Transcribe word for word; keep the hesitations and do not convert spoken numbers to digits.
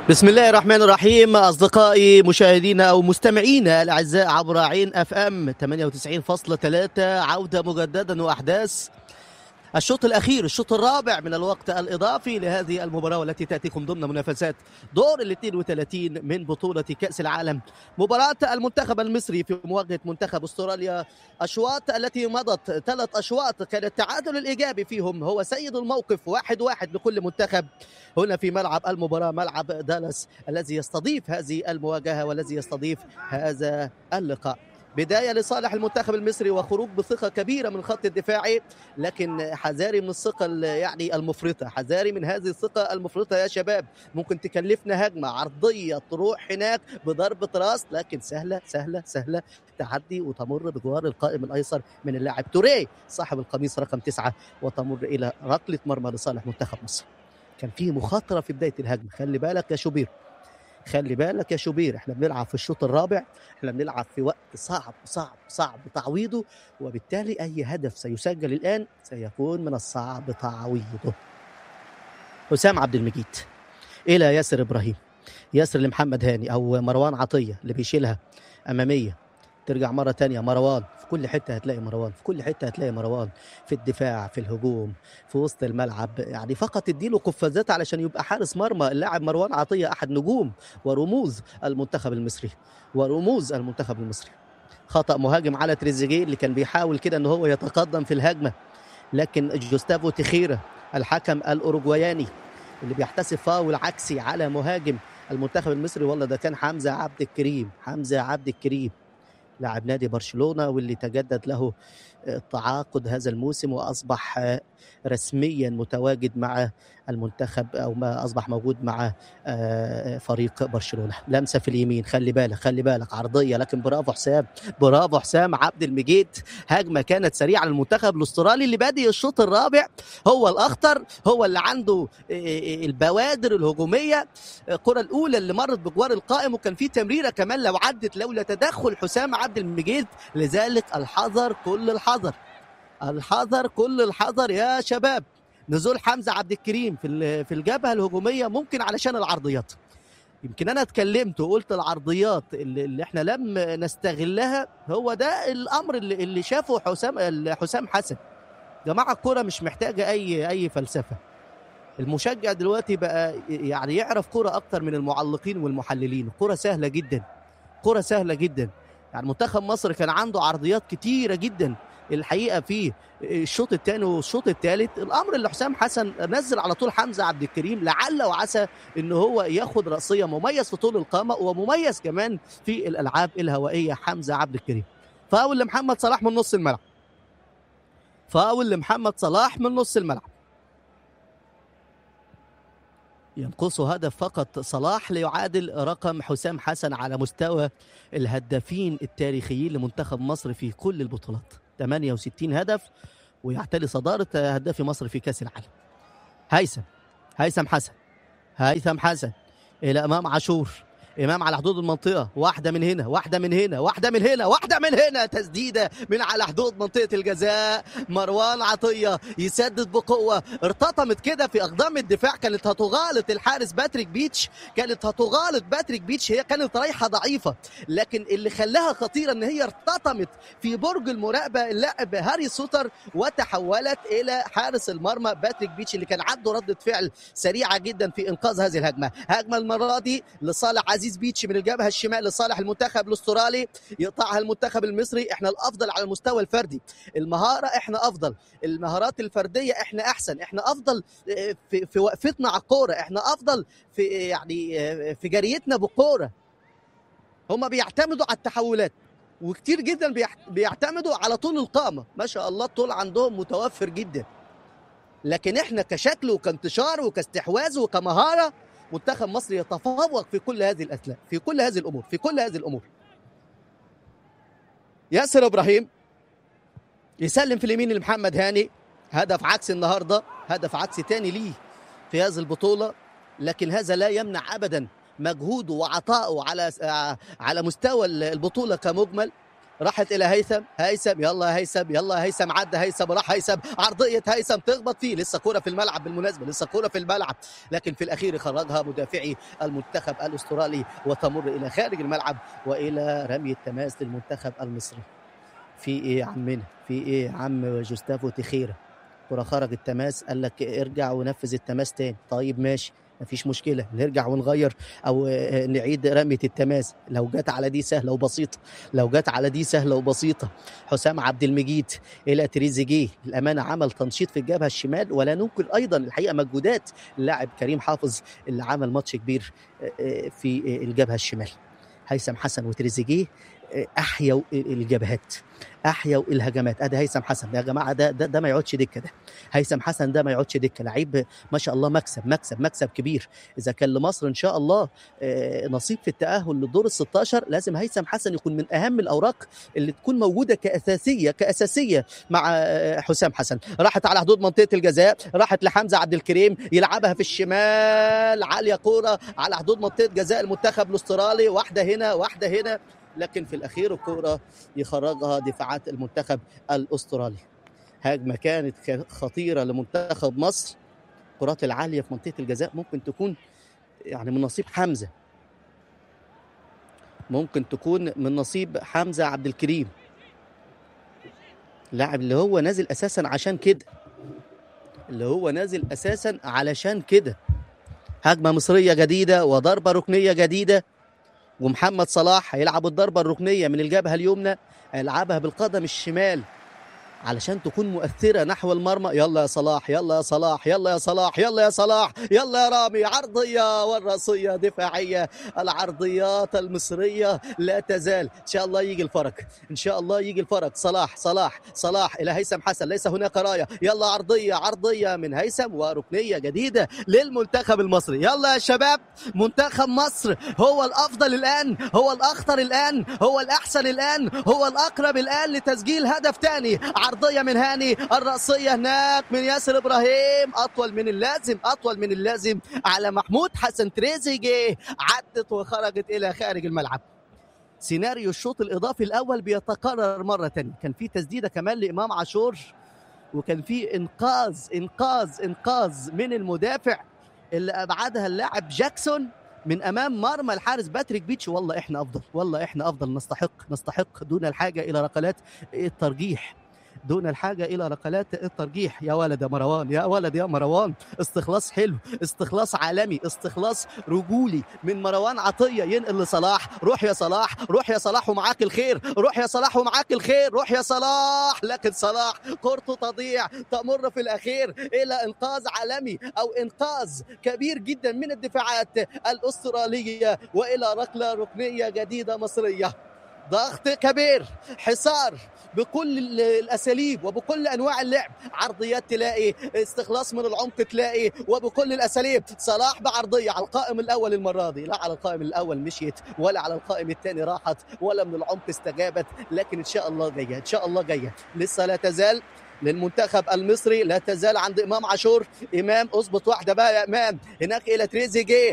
بسم الله الرحمن الرحيم. أصدقائي مشاهدينا أو مستمعينا الأعزاء عبر عين أف أم ثمانية وتسعين فاصلة ثلاثة، عودة مجددا وأحداث الشوط الأخير، الشوط الرابع من الوقت الإضافي لهذه المباراة والتي تأتيكم ضمن منافسات دور ال اثنين وثلاثين من بطولة كأس العالم. مباراة المنتخب المصري في مواجهة منتخب أستراليا. أشواط التي مضت ثلاث أشواط كان التعادل الإيجابي فيهم هو سيد الموقف، واحد واحد لكل منتخب هنا في ملعب المباراة، ملعب دالاس الذي يستضيف هذه المواجهة والذي يستضيف هذا اللقاء. بداية لصالح المنتخب المصري وخروج بثقة كبيرة من خط الدفاع، لكن حذاري من الثقة يعني المفرطة، حذاري من هذه الثقة المفرطة يا شباب، ممكن تكلفنا هجمة عرضية تروح هناك بضربة راس، لكن سهلة سهلة سهلة تعدي وتمر بجوار القائم الأيسر من اللاعب توريه صاحب القميص رقم تسعة، وتمر إلى ركلة مرمى لصالح منتخب مصر. كان فيه مخاطرة في بداية الهجمة، خلي بالك يا شوبير، خلي بالك يا شوبير، احنا بنلعب في الشوط الرابع، احنا بنلعب في وقت صعب صعب صعب تعويضه، وبالتالي اي هدف سيسجل الان سيكون من الصعب تعويضه. حسام عبد المجيد الى ياسر ابراهيم، ياسر لمحمد هاني او مروان عطية اللي بيشيلها امامية، ترجع مرة تانية مروان، في كل حتة هتلاقي مروان، في كل حتة هتلاقي مروان، في الدفاع، في الهجوم، في وسط الملعب، يعني فقط اديله قفازات علشان يبقى حارس مرمى. اللاعب مروان عطية أحد نجوم ورموز المنتخب المصري، ورموز المنتخب المصري. خطأ مهاجم على تريزيجيه اللي كان بيحاول كده ان هو يتقدم في الهجمة، لكن جوستافو تيخيرا الحكم الأوروغواياني اللي بيحتسب فاول عكسي على مهاجم المنتخب المصري، والله ده كان حمزة عبد الكريم، حمزة عبد الكريم لاعب نادي برشلونة واللي تجدد له التعاقد هذا الموسم وأصبح رسميا متواجد مع المنتخب أو ما أصبح موجود مع فريق برشلونة. لمسة في اليمين، خلي بالك خلي بالك عرضية، لكن برافو حسام، برافو حسام عبد المجيد. هجمة كانت سريعة للمنتخب الأسترالي اللي بادئ الشوط الرابع، هو الأخطر، هو اللي عنده البوادر الهجومية. الكرة الأولى اللي مرت بجوار القائم، وكان في تمريرة كمان لو عدت لولا تدخل حسام عبد المجيد، لذلك الحذر كل الحذر، الحذر كل الحذر يا شباب. نزول حمزة عبد الكريم في في الجبهة الهجومية ممكن علشان العرضيات، يمكن أنا اتكلمت وقلت العرضيات اللي, اللي احنا لم نستغلها، هو ده الأمر اللي, اللي شافه حسام حسام حسن. جماعة الكرة مش محتاجة أي أي فلسفة، المشجع دلوقتي بقى يعني يعرف كرة أكتر من المعلقين والمحللين. كرة سهلة جدا، كرة سهلة جدا. يعني منتخب مصر كان عنده عرضيات كتيرة جدا الحقيقة في الشوط الثاني والشوط الثالث. الأمر اللي حسام حسن نزل على طول حمزة عبد الكريم، لعل وعسى إن هو ياخد رأسية، مميز في طول القامة ومميز كمان في الألعاب الهوائية حمزة عبد الكريم. فاول لمحمد صلاح من نص الملعب، فاول لمحمد صلاح من نص الملعب، ينقصه هدف فقط صلاح ليعادل رقم حسام حسن على مستوى الهدافين التاريخيين لمنتخب مصر في كل البطولات، ثمانية وستين هدف، ويعتلي صدارة هداف مصر في كأس العالم. هيثم هيثم حسن هيثم حسن إلى أمام عاشور، إمام على حدود المنطقة، واحدة من هنا واحدة من هنا واحدة من هنا واحدة من هنا، تسديدة من على حدود منطقة الجزاء. مروان عطية يسدد بقوة، ارتطمت كده في أقدام الدفاع، كانت هتغالط الحارس باتريك بيتش، كانت هتغالط باتريك بيتش، هي كانت رايحة ضعيفة، لكن اللي خلاها خطيرة ان هي ارتطمت في برج المراقبة اللاعب هاري سوتر، وتحولت إلى حارس المرمى باتريك بيتش اللي كان عنده ردة فعل سريعة جدا في إنقاذ هذه الهجمة. هجمة المرة دي لصالح عزيز بيتش من الجبهة الشمال لصالح المنتخب الأسترالي، يقطعها المنتخب المصري. احنا الأفضل على المستوى الفردي، المهارة احنا أفضل، المهارات الفردية احنا أحسن، احنا أفضل في, في وقفتنا على الكورة، احنا أفضل في يعني في جريتنا بالكورة. هما بيعتمدوا على التحولات، وكتير جدا بيعتمدوا على طول القامة، ما شاء الله الطول عندهم متوفر جدا، لكن احنا كشكل وكانتشار وكاستحواذ وكمهارة منتخب مصر يتفوق في كل هذه الأسلاك، في كل هذه الأمور، في كل هذه الأمور. ياسر إبراهيم يسلم في اليمين لمحمد هاني، هدف عكسي النهاردة، هدف عكسي تاني ليه في هذه البطولة، لكن هذا لا يمنع أبدا مجهوده وعطائه على على مستوى البطولة كمجمل. راحت الى هيثم، هيثم يلا يا هيثم، يلا يا هيثم، عدى هيثم، راح هيثم، عرضيه هيثم تخبط فيه، لسه كوره في الملعب بالمناسبه، لسه كوره في الملعب، لكن في الاخير يخرجها مدافعي المنتخب الاسترالي وتمر الى خارج الملعب والى رمي التماس للمنتخب المصري. في ايه يا عمنا؟ في ايه يا عم جوستافو تخيرا؟ كرة خرجت تماس، قال لك ارجع ونفذ التماس تاني. طيب ماشي، مفيش مشكلة، نرجع ونغير أو نعيد رمية التماس. لو جت على دي سهلة وبسيطة، لو جت على دي سهلة وبسيطة. حسام عبد المجيد إلى تريزيجيه، الأمانة عمل تنشيط في الجبهة الشمال، ولا ننكر أيضا الحقيقة مجهودات اللاعب كريم حافظ اللي عمل ماتش كبير في الجبهة الشمال. هيثم حسن وتريزيجيه احيوا الجبهات، احيوا الهجمات. ادي هيثم حسن يا جماعه، ده ده, ده ما يقعدش دكه، ده هيثم حسن ده ما يقعدش دكه، لعيب ما شاء الله، مكسب مكسب مكسب كبير. اذا كان لمصر ان شاء الله نصيب في التاهل للدور ال ستاشر، لازم هيثم حسن يكون من اهم الاوراق اللي تكون موجوده كاساسيه كاساسيه مع حسام حسن. راحت على حدود منطقه الجزاء، راحت لحمزه عبد الكريم، يلعبها في الشمال، عاليه كوره على حدود منطقه جزاء المنتخب الاسترالي، واحده هنا واحده هنا، لكن في الأخير الكرة يخرجها دفاعات المنتخب الأسترالي. هجمة كانت خطيرة لمنتخب مصر. الكرات العالية في منطقة الجزاء ممكن تكون يعني من نصيب حمزة، ممكن تكون من نصيب حمزة عبد الكريم، لاعب اللي هو نازل أساسا عشان كده، اللي هو نازل أساسا علشان كده. هجمة مصرية جديدة وضربة ركنية جديدة، ومحمد صلاح هيلعب الضربة الركنية من الجبهة اليمنى، هيلعبها بالقدم الشمال علشان تكون مؤثرة نحو المرمى. يلا يا صلاح، يلا يا صلاح، يلا يا صلاح، يلا يا صلاح، يلا يا رامي، عرضية والرأسية دفاعية. العرضيات المصرية لا تزال، إن شاء الله يجي الفرق، إن شاء الله يجي الفرق. صلاح صلاح صلاح إلى هيثم حسن، ليس هناك راية، يلا عرضية عرضية من هيثم وركنية جديدة للمنتخب المصري. يلا يا شباب، منتخب مصر هو الأفضل الآن، هو الأخطر الآن، هو الأحسن الآن، هو الأقرب الآن لتسجيل هدف تاني. عرضية من هاني، الرأسية هناك من ياسر إبراهيم، أطول من اللازم، أطول من اللازم على محمود حسن تريزيجيه، عدت وخرجت إلى خارج الملعب. سيناريو الشوط الإضافي الأول بيتكرر مرة تانية، كان في تسديدة كمان لإمام عاشور، وكان في إنقاذ إنقاذ إنقاذ من المدافع اللي أبعدها اللاعب جاكسون من أمام مرمى الحارس باتريك بيتش. والله إحنا أفضل، والله إحنا أفضل، نستحق نستحق دون الحاجة إلى ركلات الترجيح، دون الحاجة إلى ركلات الترجيح. يا ولد يا مروان، يا ولد يا مروان، استخلاص حلو، استخلاص عالمي، استخلاص رجولي من مروان عطية، ينقل لصلاح. روح يا صلاح، روح يا صلاح ومعاك الخير، روح يا صلاح ومعاك الخير، روح يا صلاح. لكن صلاح كورته تضيع، تمر في الأخير إلى إنقاذ عالمي أو إنقاذ كبير جدا من الدفاعات الأسترالية، وإلى ركلة ركنية جديدة مصرية. ضغط كبير، حصار بكل الاساليب وبكل انواع اللعب، عرضيات تلاقي، استخلاص من العمق تلاقي، وبكل الاساليب. صلاح بعرضيه على القائم الاول المره دي، لا على القائم الاول مشيت، ولا على القائم الثاني راحت، ولا من العمق استجابت، لكن ان شاء الله جايه، ان شاء الله جايه. لسه لا تزال للمنتخب المصري، لا تزال عند امام عاشور. امام اظبط واحده بقى يا امام، هناك الى تريزيجيه،